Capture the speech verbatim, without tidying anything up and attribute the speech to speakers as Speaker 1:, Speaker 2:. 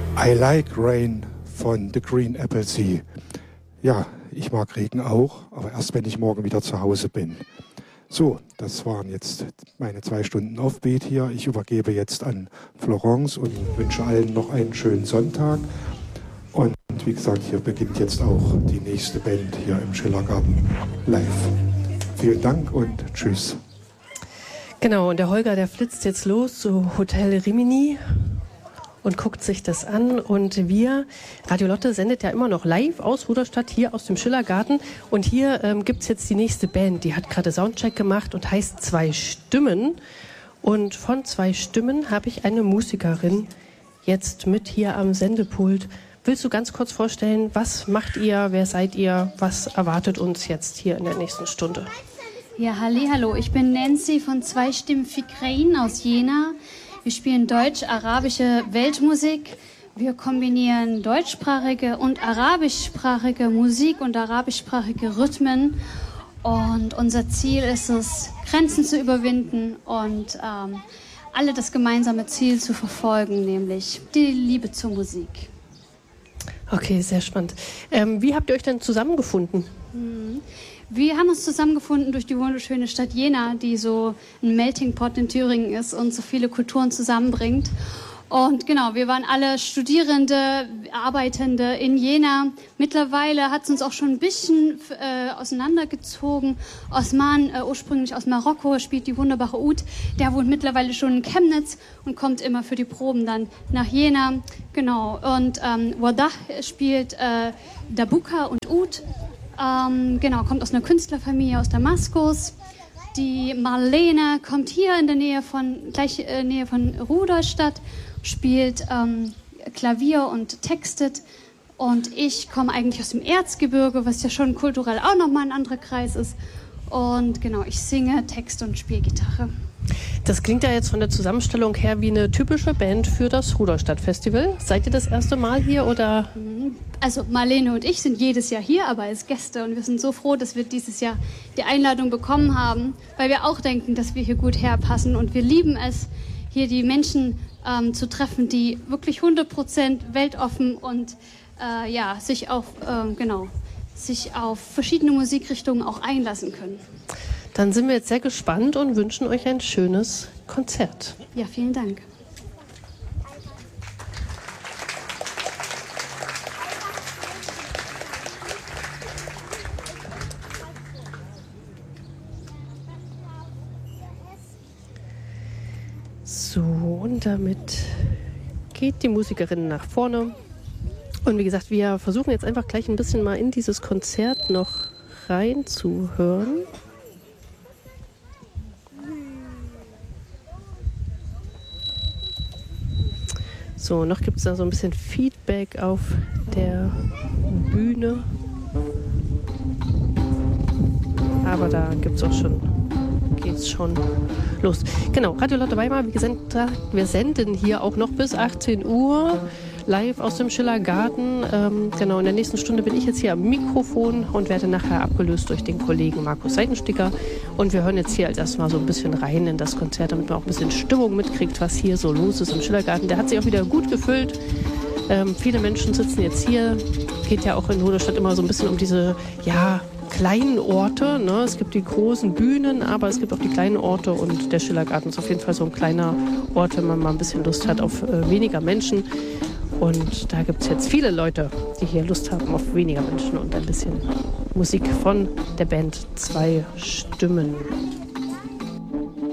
Speaker 1: I Like Rain von The Green Apple Sea. Ja, ich mag Regen auch, aber erst wenn ich morgen wieder zu Hause bin. So, das waren jetzt meine zwei Stunden Offbeat hier. Ich übergebe jetzt an Florence und wünsche allen noch einen schönen Sonntag. Und wie gesagt, hier beginnt jetzt auch die nächste Band hier im Schillergarten live. Vielen Dank und tschüss.
Speaker 2: Genau, und der Holger, der flitzt jetzt los zu Hotel Rimini und guckt sich das an. Und wir, Radio Lotte sendet ja immer noch live aus Rudolstadt, hier aus dem Schillergarten. Und hier ähm, gibt es jetzt die nächste Band, die hat gerade Soundcheck gemacht und heißt Zwei Stimmen. Und von Zwei Stimmen habe ich eine Musikerin jetzt mit hier am Sendepult. Willst du ganz kurz vorstellen, was macht ihr, wer seid ihr, was erwartet uns jetzt hier in der nächsten Stunde?
Speaker 3: Ja, halli, hallo, ich bin Nancy von Zwei Stimmen Fikrein aus Jena. Wir spielen deutsch-arabische Weltmusik. Wir kombinieren deutschsprachige und arabischsprachige Musik und arabischsprachige Rhythmen. Und unser Ziel ist es, Grenzen zu überwinden und ähm, alle das gemeinsame Ziel zu verfolgen, nämlich die Liebe zur Musik.
Speaker 2: Okay, sehr spannend. Ähm, wie habt ihr euch denn zusammengefunden?
Speaker 3: Mhm. Wir haben uns zusammengefunden durch die wunderschöne Stadt Jena, die so ein Melting Pot in Thüringen ist und so viele Kulturen zusammenbringt. Und genau, wir waren alle Studierende, Arbeitende in Jena. Mittlerweile hat es uns auch schon ein bisschen äh, auseinandergezogen. Osman, äh, ursprünglich aus Marokko, spielt die wunderbare Oud. Der wohnt mittlerweile schon in Chemnitz und kommt immer für die Proben dann nach Jena. Genau, und ähm, Wadah spielt äh, Dabuka und Oud. Ähm, genau, kommt aus einer Künstlerfamilie aus Damaskus. Die Marlene kommt hier in der Nähe von, gleich in der Nähe von Rudolstadt, spielt ähm, Klavier und textet. Und ich komme eigentlich aus dem Erzgebirge, was ja schon kulturell auch nochmal ein anderer Kreis ist. Und genau, ich singe, texte und spiele Gitarre.
Speaker 2: Das klingt ja jetzt von der Zusammenstellung her wie eine typische Band für das Rudolstadt-Festival. Seid ihr das erste Mal hier oder?
Speaker 3: Also Marlene und ich sind jedes Jahr hier, aber als Gäste. Und wir sind so froh, dass wir dieses Jahr die Einladung bekommen haben, weil wir auch denken, dass wir hier gut herpassen. Und wir lieben es, hier die Menschen ähm, zu treffen, die wirklich hundert Prozent weltoffen und äh, ja, sich auf, äh, genau, sich auf verschiedene Musikrichtungen auch einlassen können.
Speaker 2: Dann sind wir jetzt sehr gespannt und wünschen euch ein schönes Konzert.
Speaker 3: Ja, vielen Dank.
Speaker 2: So, und damit geht die Musikerin nach vorne. Und wie gesagt, wir versuchen jetzt einfach gleich ein bisschen mal in dieses Konzert noch reinzuhören. So, noch gibt es da so ein bisschen Feedback auf der Bühne. Aber da gibt es auch schon, geht's schon los. Genau, Radio Lotte Weimar, wie gesagt, wir senden hier auch noch bis achtzehn Uhr live aus dem Schillergarten. Ähm, genau, in der nächsten Stunde bin ich jetzt hier am Mikrofon und werde nachher abgelöst durch den Kollegen Markus Seitensticker. Und wir hören jetzt hier als erstes mal so ein bisschen rein in das Konzert, damit man auch ein bisschen Stimmung mitkriegt, was hier so los ist im Schillergarten. Der hat sich auch wieder gut gefüllt. Ähm, viele Menschen sitzen jetzt hier. Geht ja auch in Rudolstadt immer so ein bisschen um diese, ja, kleinen Orte. Ne? Es gibt die großen Bühnen, aber es gibt auch die kleinen Orte und der Schillergarten ist auf jeden Fall so ein kleiner Ort, wenn man mal ein bisschen Lust hat auf äh, weniger Menschen. Und da gibt es jetzt viele Leute, die hier Lust haben auf weniger Menschen und ein bisschen Musik von der Band Zwei Stimmen.